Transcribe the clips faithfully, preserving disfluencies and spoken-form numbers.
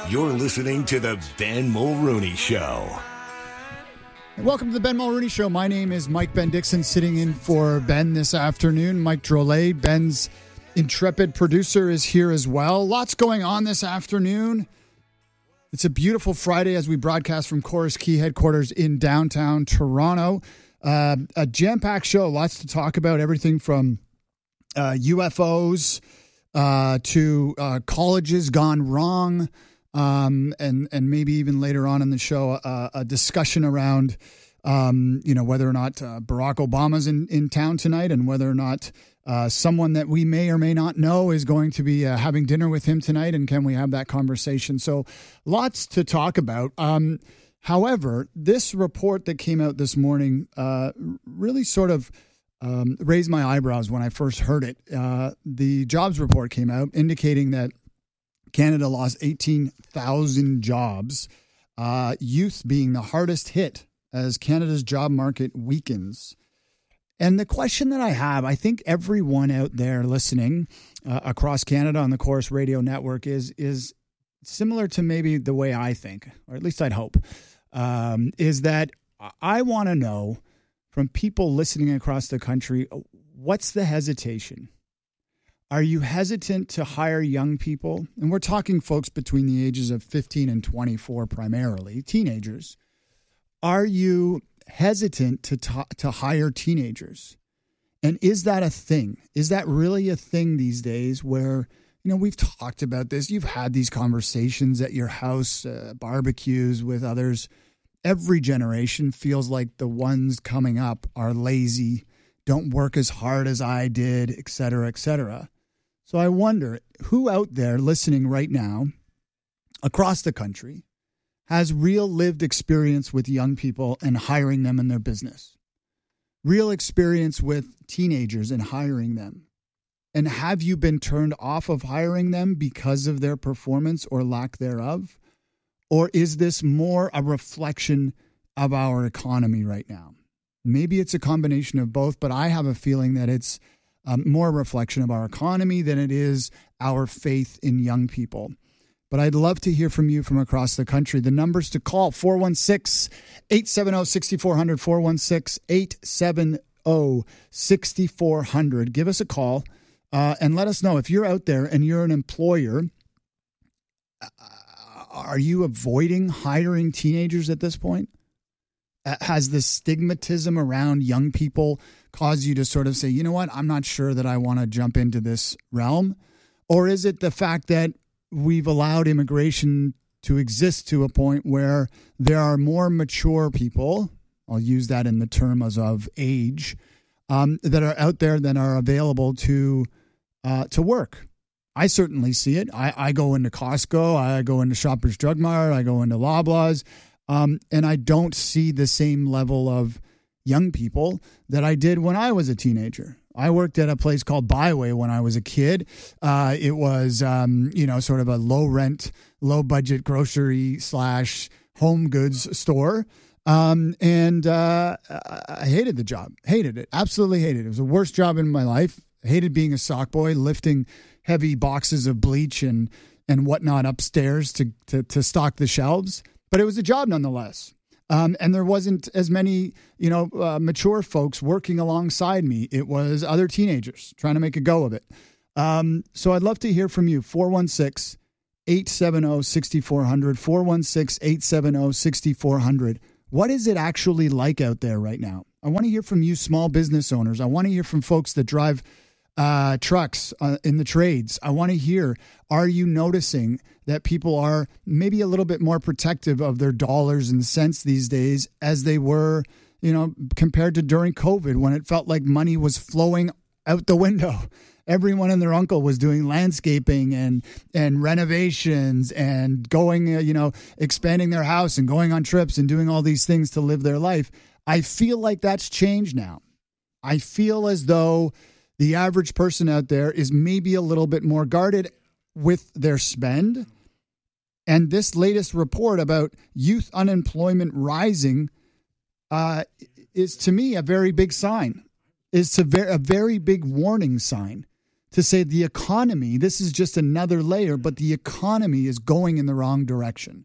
You're listening to The Ben Mulrooney Show. Welcome to The Ben Mulrooney Show. My name is Mike Ben Dixon, sitting in for Ben this afternoon. Mike Drolet, Ben's intrepid producer, is here as well. Lots going on this afternoon. It's a beautiful Friday as we broadcast from Chorus Key headquarters in downtown Toronto. Uh, a jam-packed show, lots to talk about, everything from uh, U F Os uh, to uh, colleges gone wrong, um, and and maybe even later on in the show uh, a discussion around um, you know whether or not uh, Barack Obama's in, in town tonight, and whether or not uh, someone that we may or may not know is going to be uh, having dinner with him tonight, and can we have that conversation? So lots to talk about. Um, However, this report that came out this morning uh, really sort of um, raised my eyebrows when I first heard it. Uh, the jobs report came out indicating that Canada lost eighteen thousand jobs, uh, youth being the hardest hit as Canada's job market weakens. And the question that I have, I think everyone out there listening uh, across Canada on the Chorus Radio Network is is similar to maybe the way I think, or at least I'd hope. Um, is that I want to know from people listening across the country, what's the hesitation? Are you hesitant to hire young people? And we're talking folks between the ages of fifteen and twenty-four primarily, teenagers. Are you hesitant to ta- to hire teenagers? And is that a thing? Is that really a thing these days where, you know, we've talked about this. You've had these conversations at your house, uh, barbecues with others. Every generation feels like the ones coming up are lazy, don't work as hard as I did, et cetera, et cetera. So I wonder who out there listening right now across the country has real lived experience with young people and hiring them in their business, real experience with teenagers and hiring them. And have you been turned off of hiring them because of their performance or lack thereof? Or is this more a reflection of our economy right now? Maybe it's a combination of both, but I have a feeling that it's um, more a reflection of our economy than it is our faith in young people. But I'd love to hear from you from across the country. The numbers to call, four one six, eight seven zero, six four zero zero, four one six, eight seven zero, six four zero zero. Give us a call. Uh, and let us know if you're out there and you're an employer. Uh, are you avoiding hiring teenagers at this point? Uh, has this stigmatism around young people caused you to sort of say, you know what, I'm not sure that I want to jump into this realm? Or is it the fact that we've allowed immigration to exist to a point where there are more mature people, I'll use that in the terms of age, um, that are out there that are available to Uh, to work? I certainly see it. I, I go into Costco, I go into Shoppers Drug Mart, I go into Loblaws, um, and I don't see the same level of young people that I did when I was a teenager. I worked at a place called Byway when I was a kid. Uh, it was, um, you know, sort of a low rent, low budget grocery slash home goods store. Um, and uh, I hated the job, hated it, absolutely hated it. It was the worst job in my life. I hated being a sock boy, lifting heavy boxes of bleach and and whatnot upstairs to, to, to stock the shelves. But it was a job nonetheless. Um, and there wasn't as many, you know, uh, mature folks working alongside me. It was other teenagers trying to make a go of it. Um, so I'd love to hear from you. four one six, eight seven zero, six four zero zero, four one six, eight seven zero, six four zero zero. What is it actually like out there right now? I want to hear from you small business owners. I want to hear from folks that drive Uh, trucks uh, in the trades. I want to hear, are you noticing that people are maybe a little bit more protective of their dollars and cents these days as they were, you know, compared to during COVID when it felt like money was flowing out the window? Everyone and their uncle was doing landscaping and and renovations and going, uh, you know, expanding their house and going on trips and doing all these things to live their life. I feel like that's changed now. I feel as though the average person out there is maybe a little bit more guarded with their spend. And this latest report about youth unemployment rising uh, is, to me, a very big sign. It's a very, a very big warning sign to say the economy, this is just another layer, but the economy is going in the wrong direction.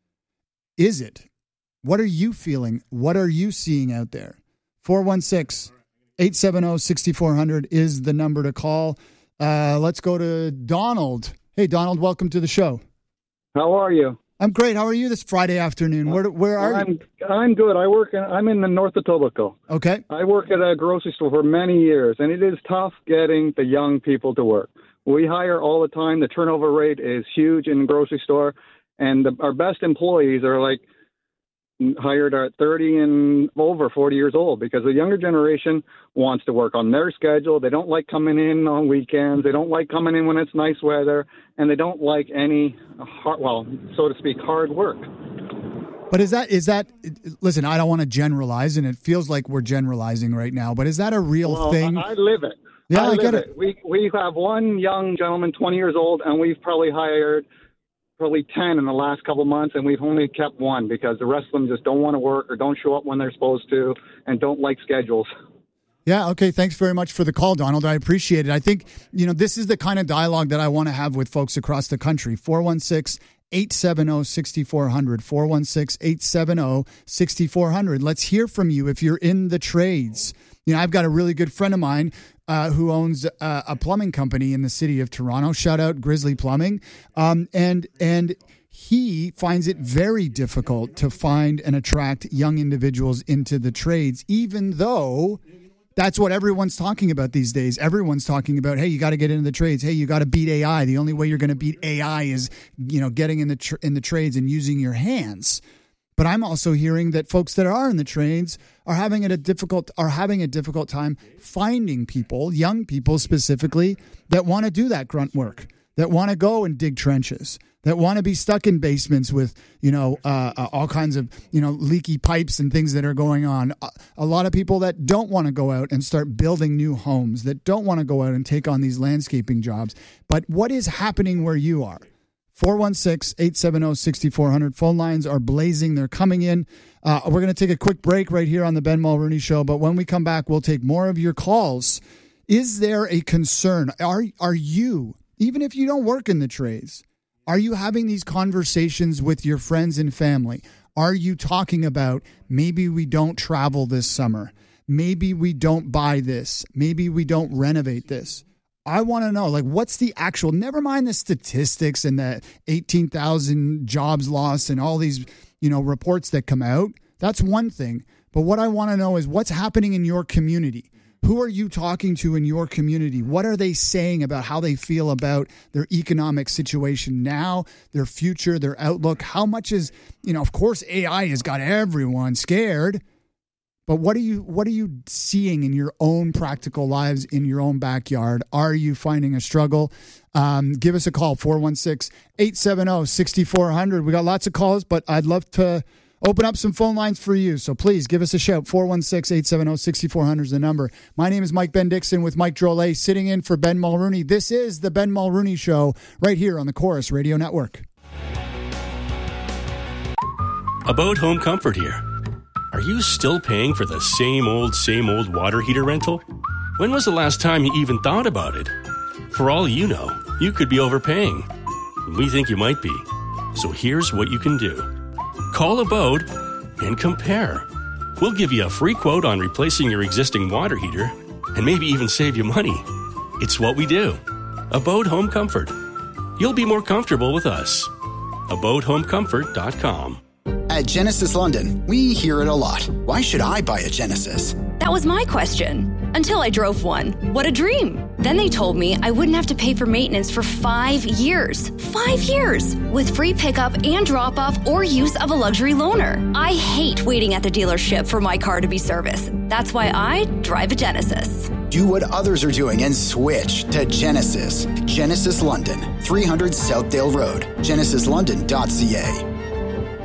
Is it? What are you feeling? What are you seeing out there? four one six, eight seven zero, six four zero zero is the number to call. Uh, let's go to Donald. Hey, Donald, welcome to the show. How are you? I'm great. How are you this Friday afternoon? Where where are I'm, you? I'm good. I work. In, I'm in the north of Etobicoke. Okay. I work at a grocery store for many years, and it is tough getting the young people to work. We hire all the time. The turnover rate is huge in the grocery store, and the, our best employees are like hired at thirty and over forty years old, because the younger generation wants to work on their schedule. They don't like coming in on weekends. They don't like coming in when it's nice weather, and they don't like any, hard, well, so to speak, hard work. But is that, is that, listen, I don't want to generalize, and it feels like we're generalizing right now, but is that a real well, thing? I live it. Yeah, I, I live get it. it. We, we have one young gentleman, twenty years old, and we've probably hired probably ten in the last couple of months, and we've only kept one because the rest of them just don't want to work or don't show up when they're supposed to and don't like schedules. Yeah, okay. Thanks very much for the call, Donald. I appreciate it. I think, you know, this is the kind of dialogue that I want to have with folks across the country. four one six, eight seven zero, six four zero zero, four one six, eight seven zero, six four zero zero. Let's hear from you if you're in the trades. You know, I've got a really good friend of mine uh, who owns uh, a plumbing company in the city of Toronto. Shout out Grizzly Plumbing. Um, and and he finds it very difficult to find and attract young individuals into the trades, even though that's what everyone's talking about these days. Everyone's talking about, hey, you got to get into the trades. Hey, you got to beat A I. The only way you're going to beat A I is, you know, getting in the tr- in the trades and using your hands. But I'm also hearing that folks that are in the trades are having it a difficult are having a difficult time finding people, young people specifically, that want to do that grunt work, that want to go and dig trenches, that want to be stuck in basements with, you know, uh, uh, all kinds of, you know, leaky pipes and things that are going on. A, a lot of people that don't want to go out and start building new homes, that don't want to go out and take on these landscaping jobs. But what is happening where you are? four one six, eight seven zero, six four zero zero. Phone lines are blazing. They're coming in. Uh, we're going to take a quick break right here on the Ben Mulrooney Show. But when we come back, we'll take more of your calls. Is there a concern? Are, are you, even if you don't work in the trades, are you having these conversations with your friends and family? Are you talking about maybe we don't travel this summer? Maybe we don't buy this. Maybe we don't renovate this. I want to know, like, what's the actual, never mind the statistics and the eighteen thousand jobs lost and all these, you know, reports that come out. That's one thing. But what I want to know is what's happening in your community. Who are you talking to in your community? What are they saying about how they feel about their economic situation now, their future, their outlook? How much is, you know, of course, A I has got everyone scared. But what are you what are you seeing in your own practical lives, in your own backyard? Are you finding a struggle? Um, give us a call, four one six, eight seven zero, six four zero zero. We got lots of calls, but I'd love to open up some phone lines for you. So please give us a shout. four one six, eight seven zero, six four zero zero is the number. My name is Mike Ben Dixon with Mike Drolet sitting in for Ben Mulrooney. This is the Ben Mulrooney Show right here on the Chorus Radio Network. About Home Comfort here. Are you still paying for the same old, same old water heater rental? When was the last time you even thought about it? For all you know, you could be overpaying. We think you might be. So here's what you can do. Call Abode and compare. We'll give you a free quote on replacing your existing water heater and maybe even save you money. It's what we do. Abode Home Comfort. You'll be more comfortable with us. abode home comfort dot com. At Genesis London, we hear it a lot. Why should I buy a Genesis? That was my question. Until I drove one. What a dream. Then they told me I wouldn't have to pay for maintenance for five years. Five years! With free pickup and drop-off or use of a luxury loaner. I hate waiting at the dealership for my car to be serviced. That's why I drive a Genesis. Do what others are doing and switch to Genesis. Genesis London, three hundred Southdale Road, genesis london dot c a.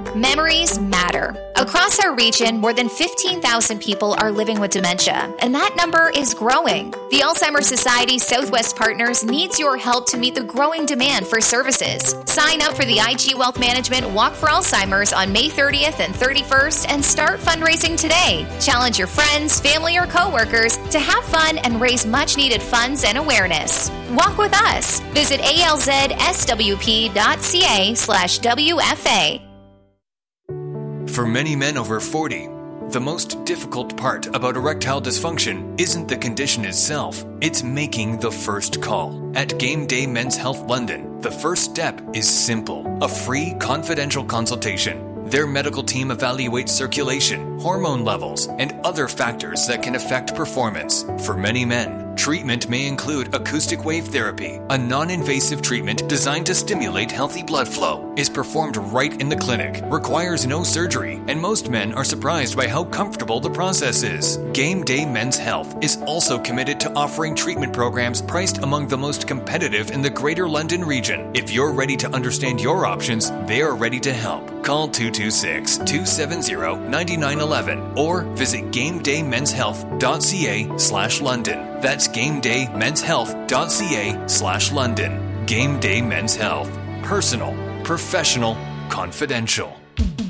Memories matter. Across our region, more than fifteen thousand people are living with dementia, and that number is growing. The Alzheimer's Society Southwest Partners needs your help to meet the growing demand for services. Sign up for the I G Wealth Management Walk for Alzheimer's on May thirtieth and thirty-first and start fundraising today. Challenge your friends, family, or coworkers to have fun and raise much-needed funds and awareness. Walk with us. Visit alzswp.ca slash WFA. For many men over forty, the most difficult part about erectile dysfunction isn't the condition itself, it's making the first call. At Game Day Men's Health London, the first step is simple: a free confidential consultation. Their medical team evaluates circulation, hormone levels, and other factors that can affect performance. For many men, treatment may include acoustic wave therapy, a non-invasive treatment designed to stimulate healthy blood flow, is performed right in the clinic, requires no surgery, and most men are surprised by how comfortable the process is. Game Day Men's Health is also committed to offering treatment programs priced among the most competitive in the Greater London region. If you're ready to understand your options, they are ready to help. Call two two six, two seven zero, nine nine one one or visit gamedaymenshealth.ca slash London. That's gamedaymenshealth.ca slash London. Game Day Men's Health. Personal, professional, confidential.